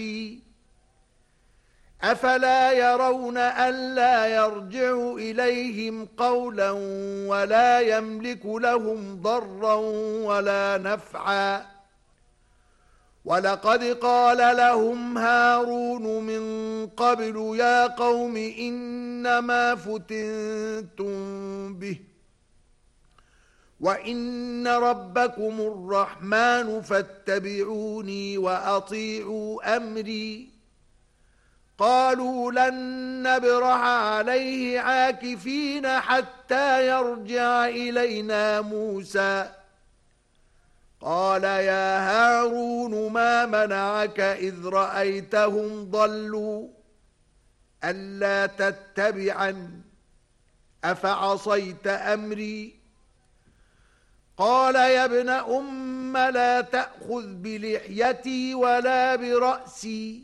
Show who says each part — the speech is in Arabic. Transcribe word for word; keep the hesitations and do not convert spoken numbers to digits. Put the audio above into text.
Speaker 1: أفلا يرون ألا يرجع إليهم قولا ولا يملك لهم ضرا ولا نفعا ولقد قال لهم هارون من قبل يا قوم إنما فتنتم به وإن ربكم الرحمن فاتبعوني وأطيعوا أمري قالوا لن نبرح عليه عاكفين حتى يرجع إلينا موسى قال يا هارون ما منعك إذ رأيتهم ضلوا ألا تتبعن أفعصيت أمري قال يا ابن أم لا تأخذ بلحيتي ولا برأسي